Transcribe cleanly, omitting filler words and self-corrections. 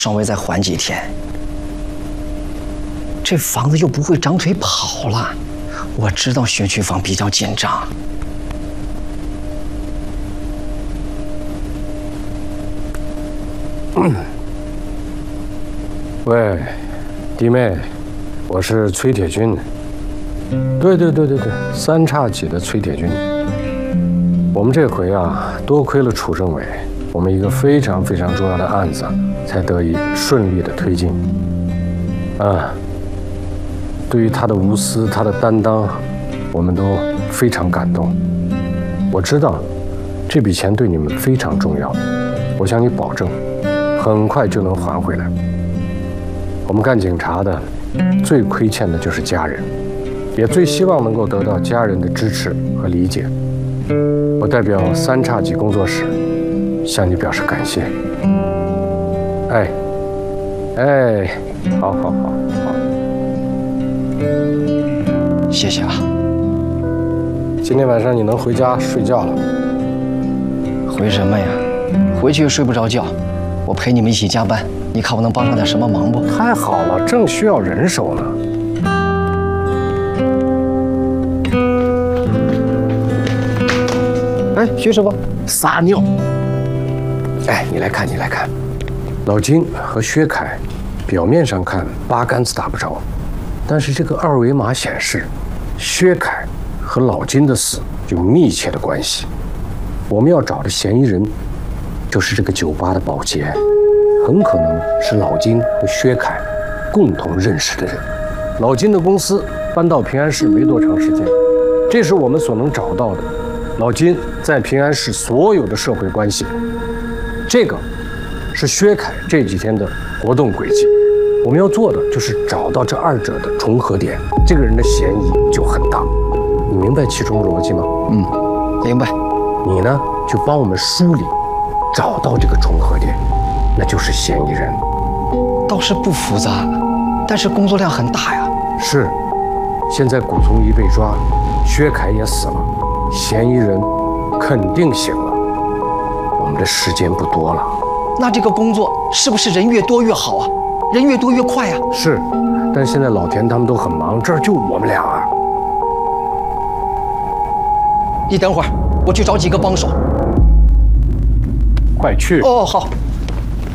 稍微再缓几天，这房子又不会长腿跑了。我知道学区房比较紧张。 喂，弟妹，我是崔铁军。对，三叉戟的崔铁军。我们这回啊，多亏了楚政委，我们一个非常重要的案子才得以顺利的推进。对于他的无私，他的担当，我们都非常感动。我知道这笔钱对你们非常重要，我向你保证，很快就能还回来。我们干警察的最亏欠的就是家人，也最希望能够得到家人的支持和理解。我代表三叉戟工作室向你表示感谢。好， 谢谢啊。 今天晚上你能回家睡觉了？ 回什么呀？回去又睡不着觉。我陪你们一起加班，你看我能帮上点什么忙不？ 太好了，正需要人手呢。 徐师傅， 撒尿！你来看，老金和薛凯，表面上看八竿子打不着，但是这个二维码显示，薛凯和老金的死有密切的关系。我们要找的嫌疑人，就是这个酒吧的保洁，很可能是老金和薛凯共同认识的人。老金的公司搬到平安市没多长时间，这是我们所能找到的老金在平安市所有的社会关系。这个是薛凯这几天的活动轨迹。我们要做的就是找到这二者的重合点，这个人的嫌疑就很大。你明白其中逻辑吗？ 明白。 你呢，就帮我们梳理，找到这个重合点，那就是嫌疑人。 倒是不复杂，但是工作量很大呀。 是，现在古从一被抓，薛凯也死了，嫌疑人肯定醒了，我们的时间不多了。 那这个工作是不是人越多越好啊？人越多越快呀。 是，但现在老田他们都很忙，这儿就我们俩啊。 你等会儿，我去找几个帮手。 快去。 好。